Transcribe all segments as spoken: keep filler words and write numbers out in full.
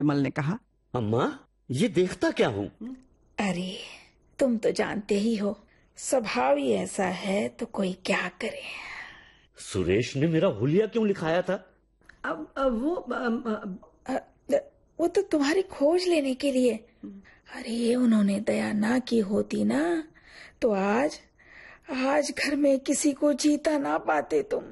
विमल ने कहा। अम्मा, ये देखता क्या हूँ? अरे तुम तो जानते ही हो, स्वभाव ही ऐसा है तो कोई क्या करे। सुरेश ने मेरा हुलिया क्यों लिखाया था? अब, अब वो अब, अब, वो तो तुम्हारी खोज लेने के लिए। अरे उन्होंने दया ना की होती ना तो आज आज घर में किसी को जीता ना पाते तुम।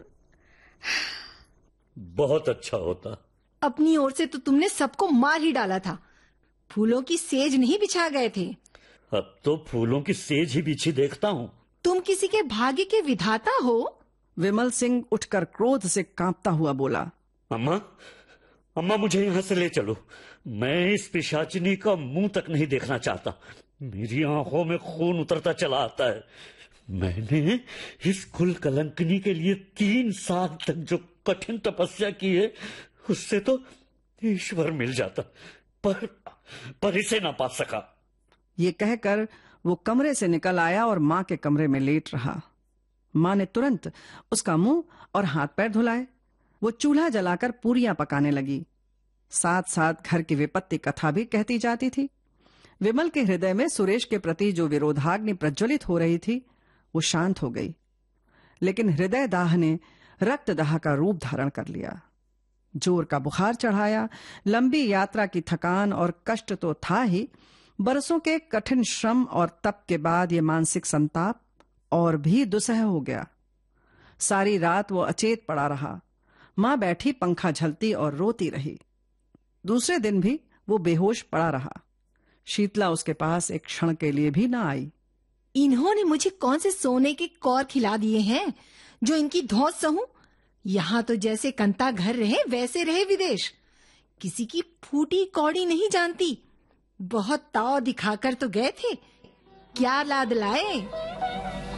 बहुत अच्छा होता। अपनी ओर से तो तुमने सबको मार ही डाला था, फूलों की सेज नहीं बिछा गए थे। अब तो फूलों की सेज ही बिछी देखता हूँ। तुम किसी के भाग्य के विधाता हो। विमल सिंह उठकर क्रोध से कांपता हुआ बोला। अम्मा, अम्मा मुझे यहाँ से ले चलो। मैं इस पिशाचिनी का मुंह तक नहीं देखना चाहता। मेरी आंखों में खून उतरता चला आता है। मैंने इस कुल कलंकनी के लिए तीन साल तक जो कठिन तपस्या की है, उससे तो ईश्वर मिल जाता, पर पर इसे ना पा सका। ये कहकर वो कमरे से निकल आया और माँ के कमरे में लेट रहा। माँ ने तुरंत उसका मुंह और हाथ पैर धुलाए। वो चूल्हा जलाकर पूरियां पकाने लगी। साथ साथ घर की विपत्ति कथा भी कहती जाती थी। विमल के हृदय में सुरेश के प्रति जो विरोधाग्नि प्रज्वलित हो रही थी वो शांत हो गई, लेकिन हृदय दाह ने रक्त दाह का रूप धारण कर लिया। जोर का बुखार चढ़ाया। लंबी यात्रा की थकान और कष्ट तो था ही, बरसों के कठिन श्रम और तप के बाद ये मानसिक संताप और भी दुस्सह हो गया। सारी रात वो अचेत पड़ा रहा। मां बैठी पंखा झलती और रोती रही। दूसरे दिन भी वो बेहोश पड़ा रहा। शीतला उसके पास एक क्षण के लिए भी ना आई। इन्होंने मुझे कौन से सोने के कौर खिला दिए हैं जो इनकी धौंस सहूं? यहाँ तो जैसे कंता घर रहे वैसे रहे विदेश। किसी की फूटी कौड़ी नहीं जानती। बहुत ताव दिखाकर तो गए थे, क्या लाद लाए।